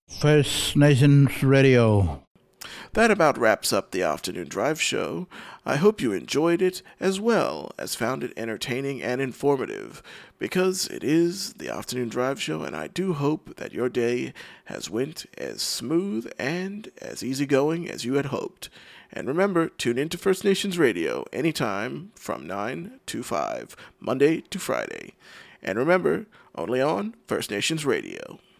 First Nations Radio. That about wraps up the Afternoon Drive show. I hope you enjoyed it as well as found it entertaining and informative, because it is the Afternoon Drive show, and I do hope that your day has went as smooth and as easygoing as you had hoped. And remember, tune in to First Nations Radio anytime from 9 to 5, Monday to Friday. And remember, only on First Nations Radio.